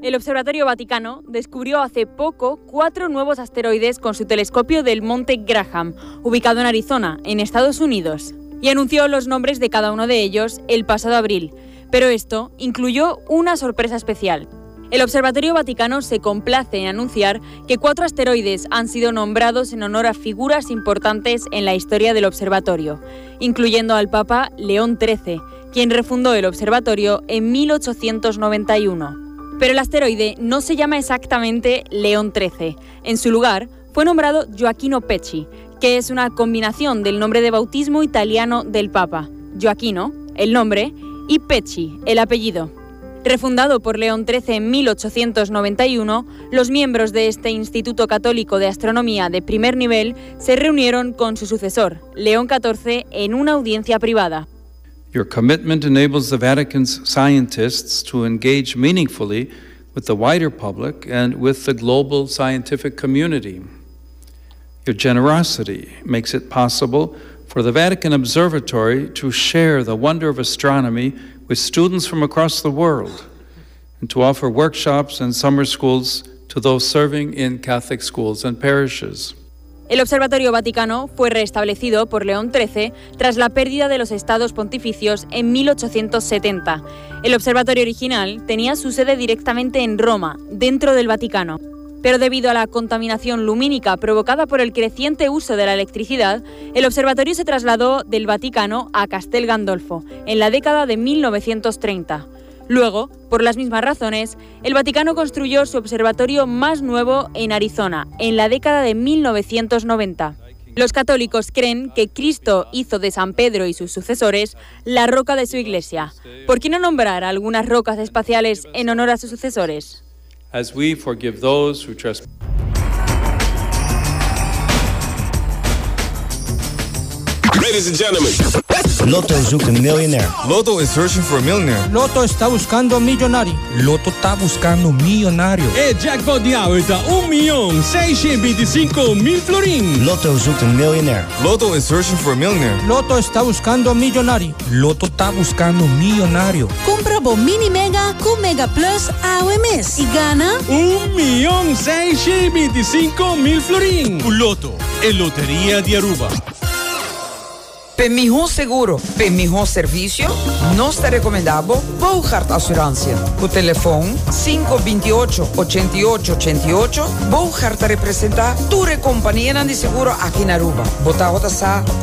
El Observatorio Vaticano descubrió hace poco 4 nuevos asteroides con su telescopio del Monte Graham, ubicado en Arizona, en Estados Unidos, y anunció los nombres de cada uno de ellos el pasado abril. Pero esto incluyó una sorpresa especial. El Observatorio Vaticano se complace en anunciar que 4 asteroides han sido nombrados en honor a figuras importantes en la historia del observatorio, incluyendo al Papa León XIII, quien refundó el observatorio en 1891. Pero el asteroide no se llama exactamente León XIII. En su lugar fue nombrado Gioacchino Pecci, que es una combinación del nombre de bautismo italiano del Papa, Gioacchino, el nombre, y Pecci, el apellido. Refundado por León XIII en 1891, los miembros de este Instituto Católico de Astronomía de primer nivel se reunieron con su sucesor, León XIV, en una audiencia privada. Your commitment enables the Vatican's scientists to engage meaningfully with the wider public and with the global scientific community. Your generosity makes it possible for the Vatican Observatory to share the wonder of astronomy with students from across the world and to offer workshops and summer schools to those serving in Catholic schools and parishes. El Observatorio Vaticano fue restablecido por León XIII tras la pérdida de los estados pontificios en 1870. El observatorio original tenía su sede directamente en Roma, dentro del Vaticano. Pero debido a la contaminación lumínica provocada por el creciente uso de la electricidad, el observatorio se trasladó del Vaticano a Castel Gandolfo en la década de 1930. Luego, por las mismas razones, el Vaticano construyó su observatorio más nuevo en Arizona, en la década de 1990. Los católicos creen que Cristo hizo de San Pedro y sus sucesores la roca de su iglesia. ¿Por qué no nombrar algunas rocas espaciales en honor a sus sucesores? As we forgive those who trespass. Ladies and gentlemen. Lotto zoekt een miljonair. Lotto is searching for a millionaire. Lotto está buscando millonario. Lotto está buscando millonario. Jackpot di Auta, 1.625.000 florin. Lotto zoekt een miljonair. Lotto is searching for a millionaire. Lotto está buscando millonario. Lotto está buscando millonario. Compra Bomini Mega con Mega Plus AOMS y gana 1.625.000 florin. Lotto, el Lotería de Aruba. Per mejor seguro, per mejor servicio, nos te recomendamos Bouchard Assurantia. Por teléfono 528-8888, Bouchard te representa tu compañía de seguro aquí en Aruba. Bota sa